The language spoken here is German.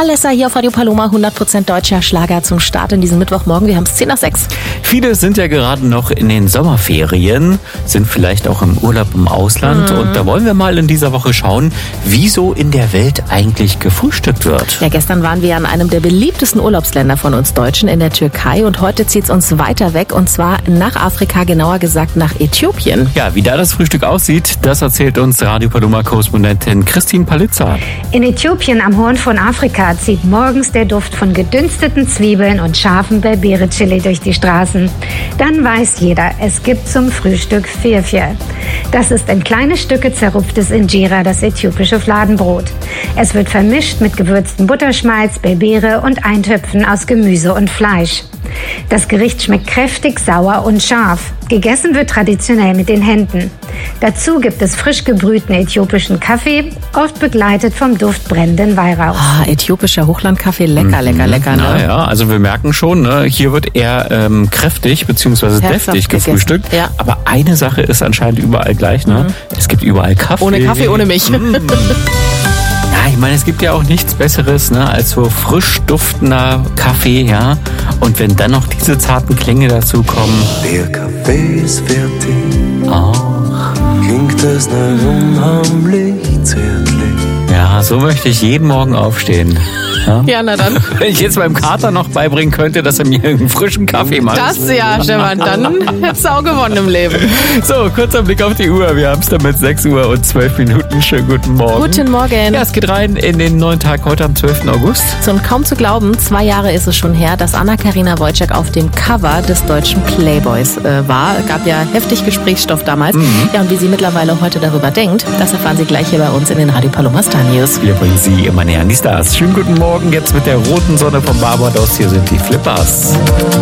Alessa hier auf Radio Paloma, 100% deutscher Schlager zum Start in diesem Mittwochmorgen. Wir haben es 5:10. Viele sind ja gerade noch in den Sommerferien, sind vielleicht auch im Urlaub im Ausland. Und da wollen wir mal in dieser Woche schauen, wie so in der Welt eigentlich gefrühstückt wird. Ja, gestern waren wir an einem der beliebtesten Urlaubsländer von uns Deutschen, in der Türkei. Und heute zieht es uns weiter weg, und zwar nach Afrika, genauer gesagt nach Äthiopien. Ja, wie da das Frühstück aussieht, das erzählt uns Radio Paloma-Korrespondentin Christine Palitza. In Äthiopien am Horn von Afrika zieht morgens der Duft von gedünsteten Zwiebeln und scharfem Berbere-Chili durch die Straßen. Dann weiß jeder, es gibt zum Frühstück Firfir. Das ist in kleine Stücke zerrupftes Injera, das äthiopische Fladenbrot. Es wird vermischt mit gewürztem Butterschmalz, Berbere und Eintöpfen aus Gemüse und Fleisch. Das Gericht schmeckt kräftig, sauer und scharf. Gegessen wird traditionell mit den Händen. Dazu gibt es frisch gebrühten äthiopischen Kaffee, oft begleitet vom Duft brennenden Weihrauchs. Äthiopischer Hochlandkaffee, lecker, lecker. Ne? Naja, also wir merken schon, ne, hier wird eher kräftig bzw. deftig gefrühstückt. Ja. Aber eine Sache ist anscheinend überall gleich. Ne? Es gibt überall Kaffee. Ohne Kaffee, ohne mich. Ja, ich meine, es gibt ja auch nichts Besseres, ne, als so frisch duftender Kaffee, ja. Und wenn dann noch diese zarten Klänge dazu kommen. Der Kaffee ist fertig. Ach. Klingt es noch unheimlich zärtlich. Ja, so möchte ich jeden Morgen aufstehen. Ja, na dann. Wenn ich jetzt meinem Kater noch beibringen könnte, dass er mir einen frischen Kaffee macht. Das ja, Stefan, dann hättest du auch gewonnen im Leben. So, kurzer Blick auf die Uhr. Wir haben es damit 6:12. Schönen guten Morgen. Guten Morgen. Ja, es geht rein in den neuen Tag heute am 12. August. Und kaum zu glauben, 2 Jahre ist es schon her, dass Anna-Karina Wojcik auf dem Cover des deutschen Playboys war. Gab ja heftig Gesprächsstoff damals. Ja, und wie sie mittlerweile heute darüber denkt, das erfahren Sie gleich hier bei uns in den Radio Paloma Star News. Wir bringen Sie immer näher an die Stars. Schönen guten Morgen jetzt mit der roten Sonne von Barbados. Hier sind die Flippers.